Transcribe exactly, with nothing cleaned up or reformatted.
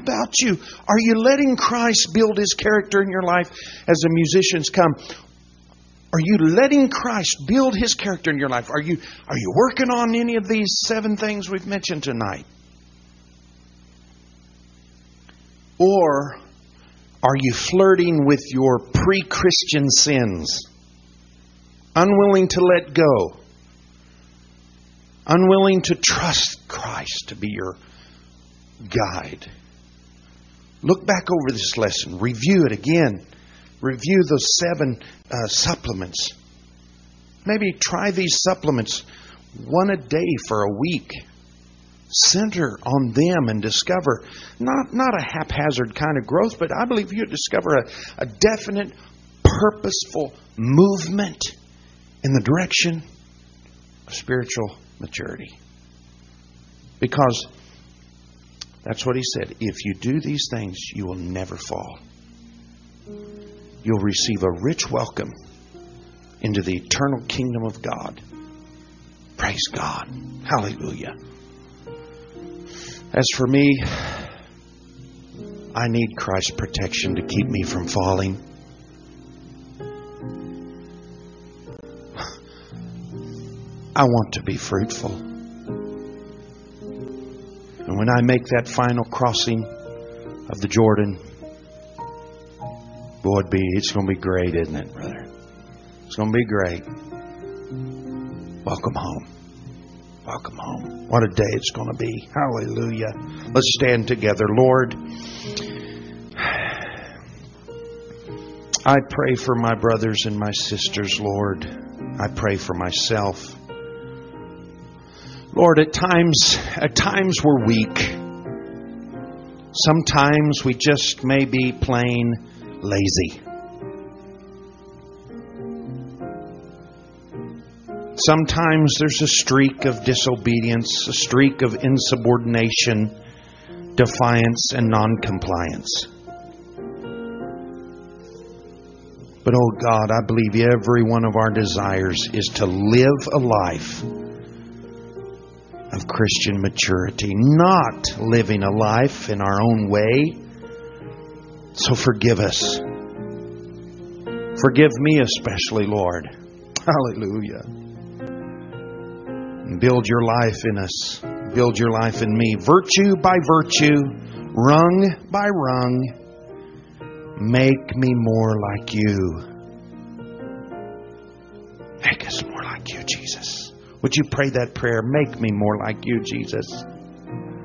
about you? Are you letting Christ build His character in your life as the musicians come? Are you letting Christ build His character in your life? Are you, are you working on any of these seven things we've mentioned tonight? Or are you flirting with your pre-Christian sins? Unwilling to let go. Unwilling to trust Christ to be your guide. Look back over this lesson. Review it again. Review those seven uh, supplements. Maybe try these supplements one a day for a week. Center on them and discover not, not a haphazard kind of growth, but I believe you discover a, a definite, purposeful movement in the direction of spiritual maturity. Because that's what He said. If you do these things, you will never fall. You'll receive a rich welcome into the eternal kingdom of God. Praise God. Hallelujah. As for me, I need Christ's protection to keep me from falling. I want to be fruitful. And when I make that final crossing of the Jordan, boy, it'd be, it's going to be great, isn't it, brother? It's going to be great. Welcome home. Welcome home. What a day it's going to be. Hallelujah. Let's stand together. Lord, I pray for my brothers and my sisters, Lord. I pray for myself. Lord, at times, at times we're weak. Sometimes we just may be plain lazy. Sometimes there's a streak of disobedience, a streak of insubordination, defiance, and non-compliance. But oh God, I believe every one of our desires is to live a life of Christian maturity, not living a life in our own way. So forgive us. Forgive me especially, Lord. Hallelujah. And build your life in us. Build your life in me. Virtue by virtue, rung by rung. Make me more like you. Make us more like you, Jesus. Would you pray that prayer? Make me more like you, Jesus.